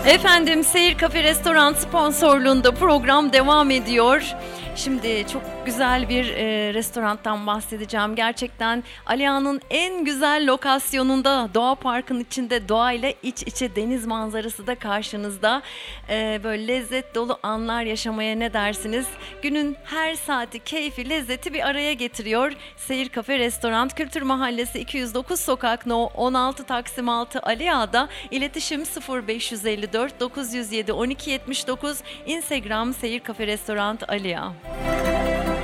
Efendim, Seyir Kafe Restoran sponsorluğunda program devam ediyor. Şimdi çok güzel bir restorandan bahsedeceğim. Gerçekten Aliağa'nın en güzel lokasyonunda, Doğa Park'ın içinde, doğayla iç içe, deniz manzarası da karşınızda. Böyle lezzet dolu anlar yaşamaya ne dersiniz? Günün her saati, keyfi, lezzeti bir araya getiriyor. Seyir Kafe Restoran, Kültür Mahallesi 209 Sokak No 16 Taksim 6 Aliağa'da. İletişim 0554 907 1279. Instagram Seyir Kafe Restoran Aliağa.